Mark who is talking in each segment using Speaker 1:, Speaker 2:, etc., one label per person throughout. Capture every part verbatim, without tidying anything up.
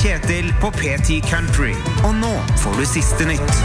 Speaker 1: Kjetil på P ti Country. Og nå får du siste nytt.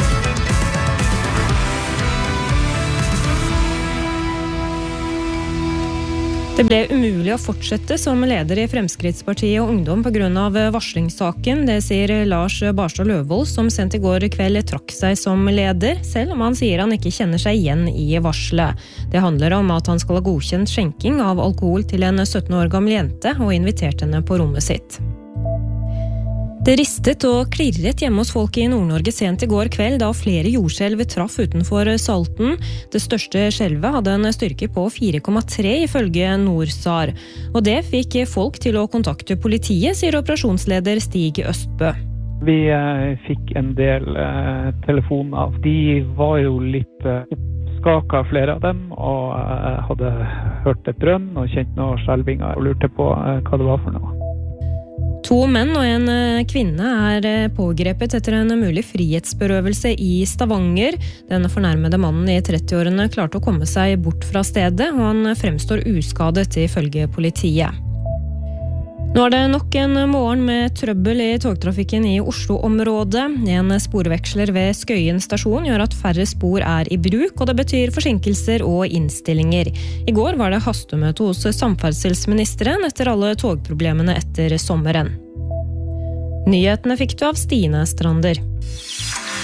Speaker 2: Det ble umulig å fortsette som leder i Fremskrittspartiet og Ungdom på grunn av varslingssaken. Det sier Lars Barstad Løvold, som sent i går kveld trakk seg som leder, selv om han sier han ikke kjenner seg igjen i varslet. Det handler om at han skal ha godkjent skjenking av alkohol til en sytten år gammel jente og invitert henne på rommet sitt. Det ristet og klirret hjemme hos folk i Nord-Norge sent i går kveld da flere jordskjelv traff utenfor Salten. Det største skjelvet hadde en styrke på fire komma tre ifølge Norsar. Og det fikk folk til å kontakte politiet, sier operasjonsleder Stig Østbø.
Speaker 3: Vi eh, fikk en del eh, telefoner. De var jo litt eh, oppskaket, flere av dem, og eh, hadde hørt et drønn og kjent noe skjelvinger og lurte på eh, hva det var for noe.
Speaker 2: To menn og en kvinne er pågrepet etter en mulig frihetsberøvelse i Stavanger. Den fornærmede mannen i trettiårene klarte å komme seg bort fra stedet, og han fremstår uskadet ifølge politiet. Nå er det nok en morgen med trøbbel i togtrafikken i Oslo-området. En sporveksler ved Skøyen stasjon gjør at færre spor er i bruk, og det betyr forsinkelser og innstillinger. I går var det hastemøte hos samferdselsministeren etter alle togproblemene etter sommeren. Nyhetene fikk du av Stine Strander.